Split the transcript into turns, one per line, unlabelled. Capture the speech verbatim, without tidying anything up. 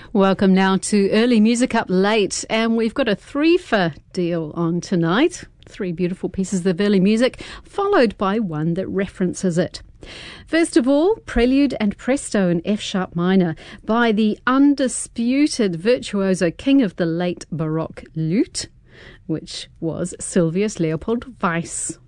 Welcome now to Early Music Up Late, and we've got a three-for deal on tonight. Three beautiful pieces of early music, followed by one that references it. First of all, Prelude and Presto in F sharp minor by the undisputed virtuoso king of the late Baroque lute, which was Sylvius Leopold Weiss.